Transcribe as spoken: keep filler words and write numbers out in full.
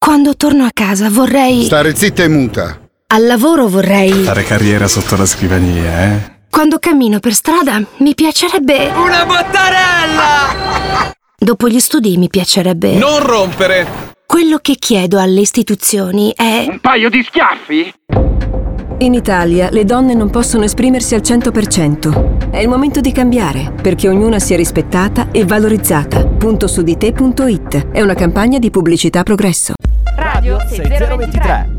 Quando torno a casa vorrei... Stare zitta e muta. Al lavoro vorrei... Fare carriera sotto la scrivania, eh? Quando cammino per strada mi piacerebbe... Una bottarella! Dopo gli studi mi piacerebbe... Non rompere! Quello che chiedo alle istituzioni è... Un paio di schiaffi? In Italia le donne non possono esprimersi al cento per cento. È il momento di cambiare, perché ognuna sia rispettata e valorizzata. punto su di te punto it è una campagna di Pubblicità Progresso. Radio sei zero due tre